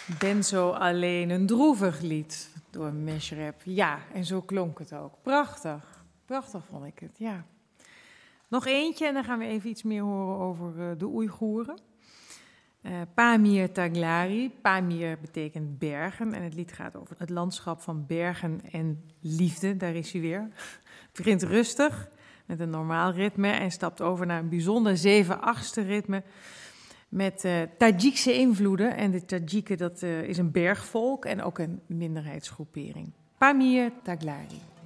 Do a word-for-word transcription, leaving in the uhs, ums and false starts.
Ben zo alleen een droevig lied door Meshreb. Ja, en zo klonk het ook. Prachtig. Prachtig vond ik het, ja. Nog eentje en dan gaan we even iets meer horen over uh, de Oeigoeren. Uh, Pamir Taglari. Pamir betekent bergen en het lied gaat over het landschap van bergen en liefde. Daar is hij weer. Het begint rustig met een normaal ritme en stapt over naar een bijzonder zeven-achtste ritme met uh, Tajikse invloeden. En de Tajiken, dat uh, is een bergvolk en ook een minderheidsgroepering. Pamir Taglari.